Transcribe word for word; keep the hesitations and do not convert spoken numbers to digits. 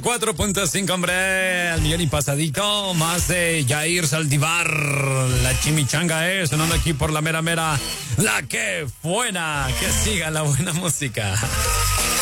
cuatro punto cinco, hombre, al millón y pasadito, más de Yair Saldívar, la chimichanga, eh, sonando aquí por la mera mera, la que buena, que siga la buena música.